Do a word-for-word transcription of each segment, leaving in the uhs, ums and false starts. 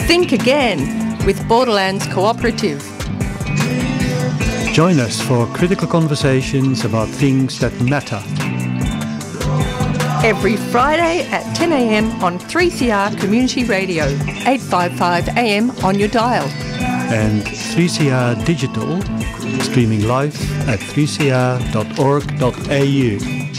Think Again with Borderlands Cooperative. Join us for critical conversations about things that matter. Every Friday at ten a m on three C R Community Radio, eight fifty-five A M on your dial. And three C R Digital, streaming live at three c r dot org dot a u.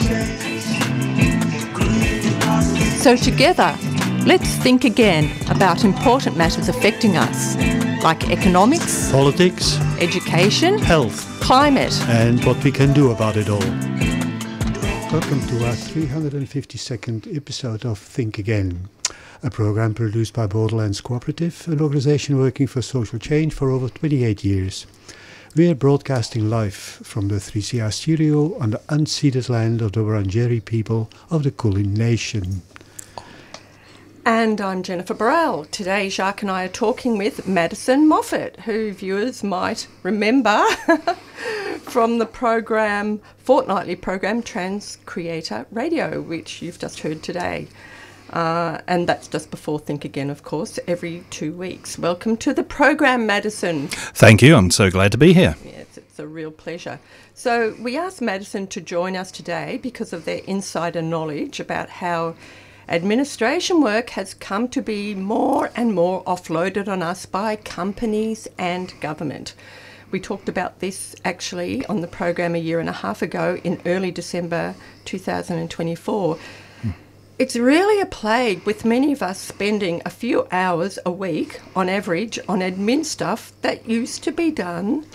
So together, let's think again about important matters affecting us, like economics, Politics, education, health, climate, and what we can do about it all. Welcome to our three hundred fifty-second episode of Think Again, a program produced by Borderlands Cooperative, an organisation working for social change for over twenty-eight years. We are broadcasting live from the three C R studio on the unceded land of the Wurundjeri people of the Kulin Nation. And I'm Jennifer Burrell. Today, Jacques and I are talking with Madison Moffat, who viewers might remember from the program, fortnightly program, Trans Creator Radio, which you've just heard today. Uh, and that's just before Think Again, of course, every two weeks. Welcome to the program, Madison. Thank you. I'm so glad to be here. Yes, it's a real pleasure. So we asked Madison to join us today because of their insider knowledge about how administration work has come to be more and more offloaded on us by companies and government. We talked about this actually on the program a year and a half ago in early December two thousand twenty-four. Hmm. It's really a plague, with many of us spending a few hours a week on average on admin stuff that used to be done